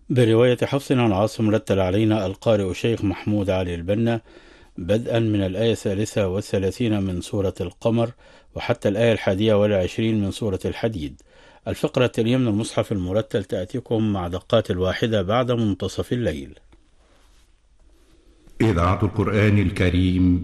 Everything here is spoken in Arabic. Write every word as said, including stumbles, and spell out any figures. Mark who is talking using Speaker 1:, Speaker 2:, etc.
Speaker 1: برواية حفص عن عاصم رتل علينا القارئ الشيخ محمود علي البنا بدءا من الآية الثالثة والثلاثين من سورة القمر وحتى الآية الحادية والعشرين من سورة الحديد. الفقرة التالية من المصحف المرتل تأتيكم مع دقات الواحدة بعد منتصف الليل.
Speaker 2: إذاعة القرآن الكريم